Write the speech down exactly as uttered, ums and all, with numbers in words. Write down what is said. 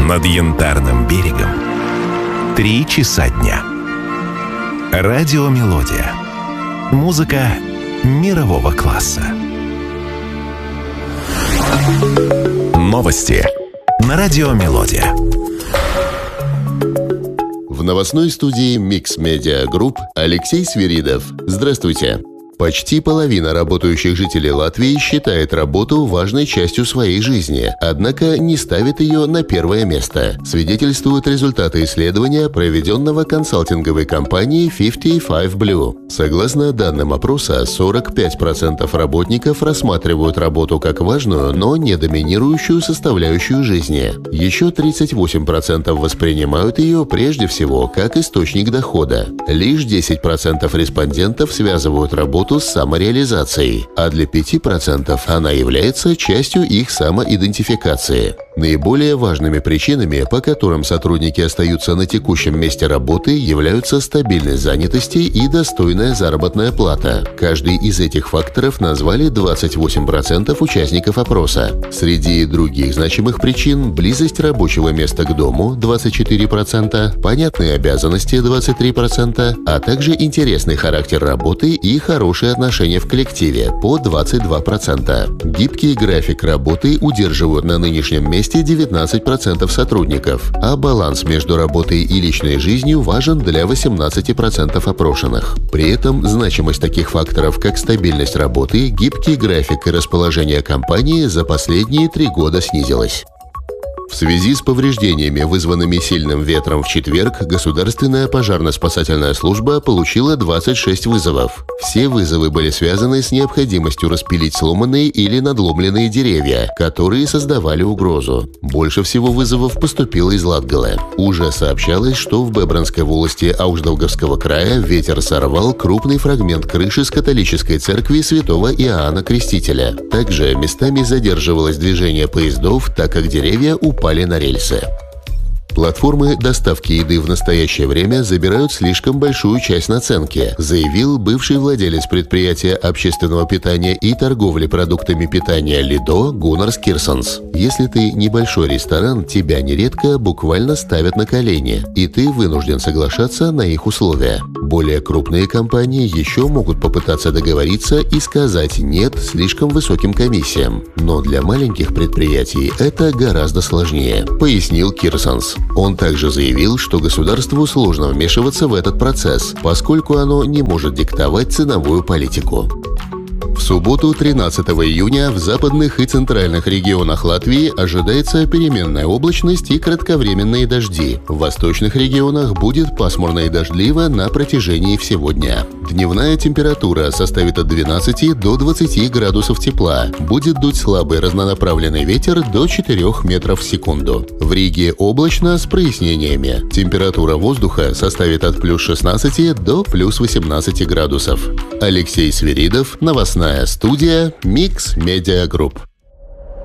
Над Янтарным берегом три часа дня. Радиомелодия. Музыка мирового класса. Новости на Радиомелодия. В новостной студии Mix Media Group Алексей Свиридов. Здравствуйте. Почти половина работающих жителей Латвии считает работу важной частью своей жизни, однако не ставит ее на первое место, свидетельствуют результаты исследования, проведенного консалтинговой компанией пятьдесят пять Blue. Согласно данным опроса, сорок пять процентов работников рассматривают работу как важную, но не доминирующую составляющую жизни. Еще тридцать восемь процентов воспринимают ее прежде всего как источник дохода. Лишь десять процентов респондентов связывают работу с самореализацией, а для пяти процентов она является частью их самоидентификации. Наиболее важными причинами, по которым сотрудники остаются на текущем месте работы, являются стабильность занятости и достойная заработная плата. Каждый из этих факторов назвали двадцать восемь процентов участников опроса. Среди других значимых причин – близость рабочего места к дому – двадцать четыре процента, понятные обязанности – двадцать три процента, а также интересный характер работы и хорошие отношения в коллективе – по двадцать два процента. Гибкий график работы удерживают на нынешнем месте девятнадцать процентов сотрудников, а баланс между работой и личной жизнью важен для восемнадцати процентов опрошенных. При этом значимость таких факторов, как стабильность работы, гибкий график и расположение компании за последние три года снизилась. В связи с повреждениями, вызванными сильным ветром в четверг, Государственная пожарно-спасательная служба получила двадцать шесть вызовов. Все вызовы были связаны с необходимостью распилить сломанные или надломленные деревья, которые создавали угрозу. Больше всего вызовов поступило из Латгалы. Уже сообщалось, что в Бебранской волости Ауждаугавского края ветер сорвал крупный фрагмент крыши с католической церкви святого Иоанна Крестителя. Также местами задерживалось движение поездов, так как деревья упали упали на рельсы. Платформы доставки еды в настоящее время забирают слишком большую часть наценки, заявил бывший владелец предприятия общественного питания и торговли продуктами питания Лидо Гуннарс Кирсонс. Если ты небольшой ресторан, тебя нередко буквально ставят на колени, и ты вынужден соглашаться на их условия. Более крупные компании еще могут попытаться договориться и сказать «нет» слишком высоким комиссиям. Но для маленьких предприятий это гораздо сложнее, пояснил Кирсонс. Он также заявил, что государству сложно вмешиваться в этот процесс, поскольку оно не может диктовать ценовую политику. В субботу, тринадцатого июня, в западных и центральных регионах Латвии ожидается переменная облачность и кратковременные дожди. В восточных регионах будет пасмурно и дождливо на протяжении всего дня. Дневная температура составит от двенадцати до двадцати градусов тепла. Будет дуть слабый разнонаправленный ветер до четырёх метров в секунду. В Риге облачно с прояснениями. Температура воздуха составит от плюс шестнадцати до плюс восемнадцати градусов. Алексей Свиридов, новостная студия Mix Media Group.